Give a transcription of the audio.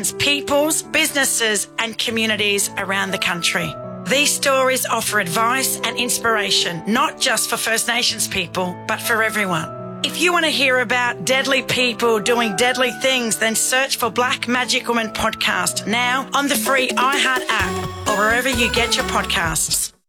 peoples, businesses, and communities around the country. These stories offer advice and inspiration, not just for First Nations people, but for everyone. If you want to hear about deadly people doing deadly things, then search for Black Magic Woman Podcast now on the free iHeart app or wherever you get your podcasts.